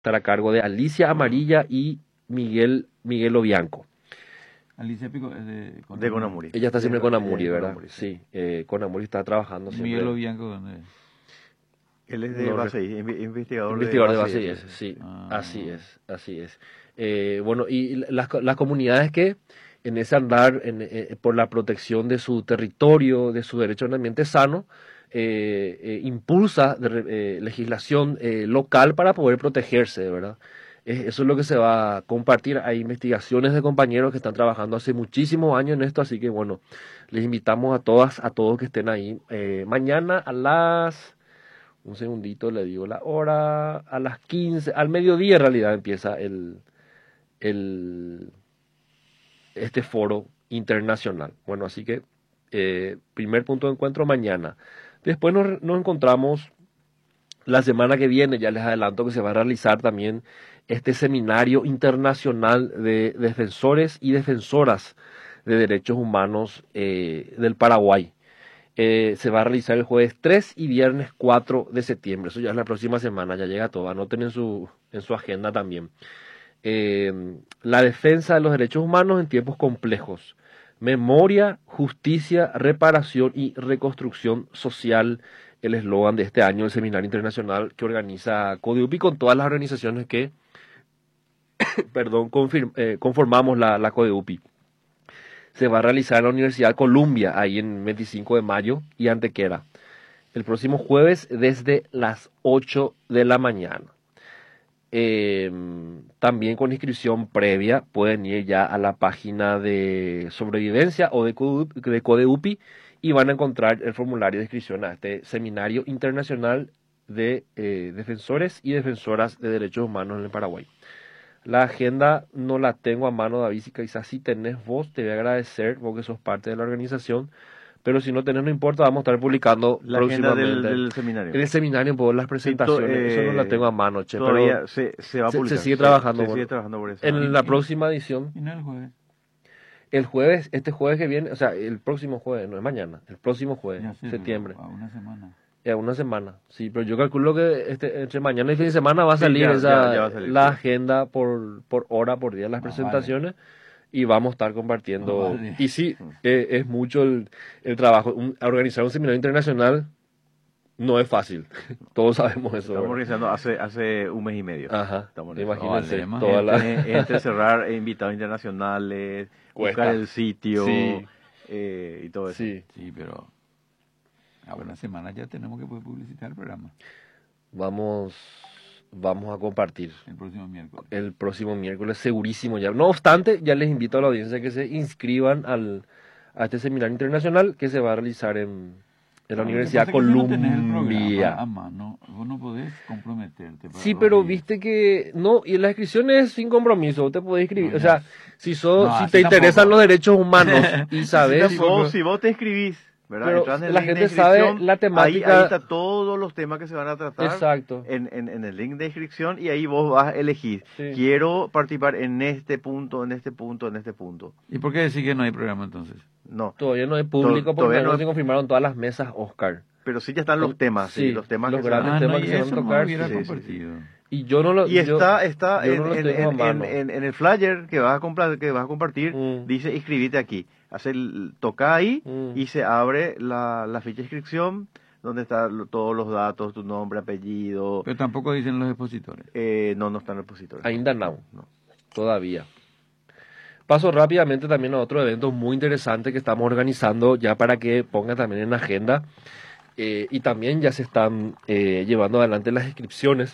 estar a cargo de Alicia Amarilla y Miguel Obianco. Alicia Pico es De Conamuri. Ella está siempre con Amuri, de ¿verdad? Conamuri, Sí, con Amuri está trabajando siempre. Miguel Obianco, ¿dónde es? Él es de No, base I, investigador Investigador de base base I. IS, sí, Ah. así es. Bueno, y las comunidades que en ese andar por la protección de su territorio, de su derecho a un ambiente sano, impulsa legislación local para poder protegerse, ¿verdad? Eso es lo que se va a compartir. Hay investigaciones de compañeros que están trabajando hace muchísimos años en esto, así que bueno, les invitamos a todos que estén ahí. Mañana a las... Un segundito, le digo la hora, a las 15, al mediodía en realidad empieza este foro internacional. Bueno, así que primer punto de encuentro mañana. Después nos encontramos la semana que viene, ya les adelanto que se va a realizar también este seminario internacional de defensores y defensoras de derechos humanos del Paraguay. Se va a realizar el jueves 3 y viernes 4 de septiembre. Eso ya es la próxima semana, ya llega todo. Anoten en su agenda también. La defensa de los derechos humanos en tiempos complejos. Memoria, justicia, reparación y reconstrucción social. El eslogan de este año, el seminario internacional que organiza CODEUPI con todas las organizaciones que conformamos la CODEUPI. Se va a realizar en la Universidad Columbia, ahí en 25 de mayo y Antequera. El próximo jueves desde las 8 de la mañana. También con inscripción previa pueden ir ya a la página de sobrevivencia o de CODEUPI y van a encontrar el formulario de inscripción a este seminario internacional de defensores y defensoras de derechos humanos en el Paraguay. La agenda no la tengo a mano, David, si quizás si tenés vos, te voy a agradecer porque sos parte de la organización, pero si no tenés no importa, vamos a estar publicando La agenda próximamente. del seminario. En el seminario, por las presentaciones, eso no la tengo a mano, che, todavía pero se va a publicar. se sigue trabajando. Se sigue trabajando por eso. En la próxima edición, ¿Y no el jueves? el jueves, este jueves que viene, o sea, el próximo jueves, no es mañana, el próximo jueves, Ya sé, septiembre. pero a una semana. Una semana, sí, pero yo calculo que entre mañana y fin de semana va a Sí, salir ya va a salir, la sí. agenda por hora, por día, las presentaciones, y vamos a estar compartiendo. Vale. Y sí, es mucho el trabajo. Organizar un seminario internacional no es fácil, todos sabemos eso. Estamos ¿verdad? organizando hace un mes y medio. Ajá, Estamos en eso. imagínense, Vale, toda la... Entre cerrar invitados internacionales, Cuesta. buscar el sitio Sí. y todo eso. Sí, Sí, pero a una semana ya tenemos que poder publicitar el programa. vamos a compartir El próximo miércoles. el próximo miércoles, segurísimo ya. No obstante, ya les invito a la audiencia que se inscriban a este seminario internacional que se va a realizar en la Universidad Lo que pasa es que si no tenés el Columbia. programa a mano, vos no podés comprometerte. para Sí, los pero días. viste que no, y la inscripción es sin compromiso, vos te podés inscribir, No, o sea, ya. si No, si así te interesan tampoco. los derechos humanos y sabes, Si vos te inscribís, ¿verdad? Pero Entras en el la link de gente sabe inscripción, la temática. Ahí está todos los temas que se van a tratar. Exacto. En el link de inscripción y ahí vos vas a elegir. Sí. Quiero participar en este punto, en este punto, en este punto. ¿Y por qué decir que no hay programa entonces? No, Todavía no es público porque Todavía no no se es- confirmaron todas las mesas Oscar. pero sí ya están los temas, Sí, los temas los que se van a- grandes temas y que se van a eso no tocar, hubiera sí, sí, compartido. Y yo no lo Y está yo no lo tengo a mano. en el flyer que vas a compartir, Mm. dice inscribite aquí. Toca ahí Mm. y se abre la ficha de inscripción donde están todos los datos, tu nombre, apellido. Pero tampoco dicen los expositores. No está en el repositorio. Ainda no. No. Todavía. Paso rápidamente también a otro evento muy interesante que estamos organizando ya para que pongan también en agenda. Y también ya se están llevando adelante las inscripciones.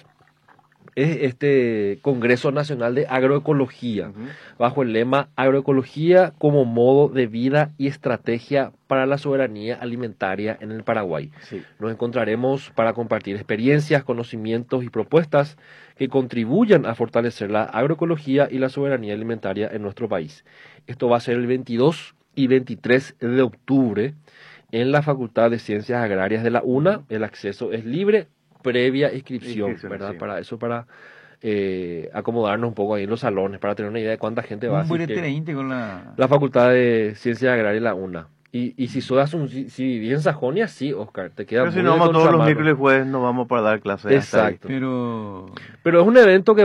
Es este Congreso Nacional de Agroecología, Ujú. bajo el lema Agroecología como modo de vida y estrategia para la soberanía alimentaria en el Paraguay. Sí. Nos encontraremos para compartir experiencias, conocimientos y propuestas que contribuyan a fortalecer la agroecología y la soberanía alimentaria en nuestro país. Esto va a ser el 22 y 23 de octubre en la Facultad de Ciencias Agrarias de la UNA. El acceso es libre, previa inscripción, Inscripciones, ¿verdad? sí. Para acomodarnos un poco ahí en los salones, para tener una idea de cuánta gente va a Un asistir. con La Facultad de Ciencias Agrarias de la UNA. Y si si vivís en Sajonia, sí, Oscar, te queda Pero si muy no de vamos todos los contramano. miércoles y jueves, no vamos para dar clases. hasta ahí. Exacto. Pero Pero es un evento que